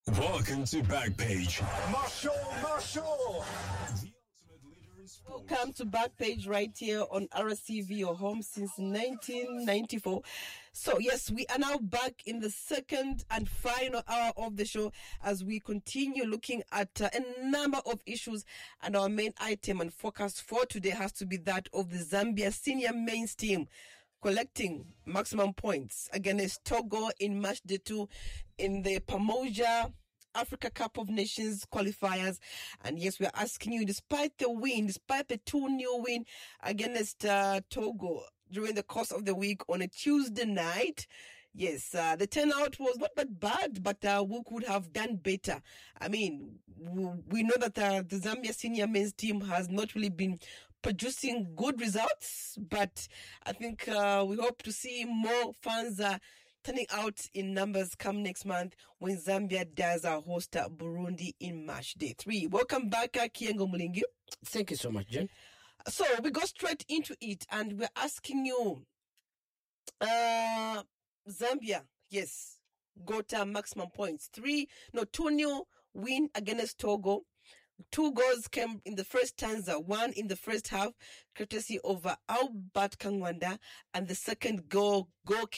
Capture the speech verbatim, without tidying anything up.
Welcome to Backpage. Marshall, Marshall. The ultimate leader in sports. Welcome to Backpage right here on R S C V, your home since nineteen ninety-four. So yes, we are now back in the second and final hour of the show as we continue looking at uh, a number of issues, and our main item and focus for today has to be that of the Zambia senior men's team collecting maximum points against Togo in match day two in the Pamoja Africa Cup of Nations qualifiers. And yes, we're asking you, despite the win, despite the two nil win against uh, Togo during the course of the week on a Tuesday night, yes, uh, the turnout was not that bad, but uh, we could have done better. I mean, we know that uh, the Zambia senior men's team has not really been producing good results, but I think uh, we hope to see more fans uh, turning out in numbers come next month when Zambia does uh, host uh, Burundi in match day three. Welcome back, uh, Kiengo Mulingi. Thank you so much, Jen. So we go straight into it, and we're asking you, uh, Zambia, yes, got uh, maximum points. Three, no, two nil win against Togo. Two goals came in the first stanza, one in the first half, courtesy of uh, Albert Kangwanda, and the second goal, goal came